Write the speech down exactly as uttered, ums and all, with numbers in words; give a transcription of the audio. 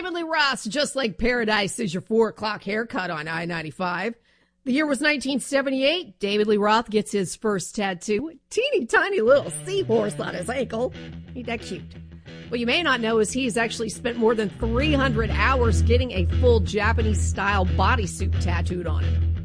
David Lee Roth's Just Like Paradise is your four o'clock haircut on I ninety-five. The year was nineteen seventy-eight. David Lee Roth gets his first tattoo. A teeny tiny little seahorse on his ankle. Ain't that cute? What you may not know is he's actually spent more than three hundred hours getting a full Japanese-style bodysuit tattooed on him.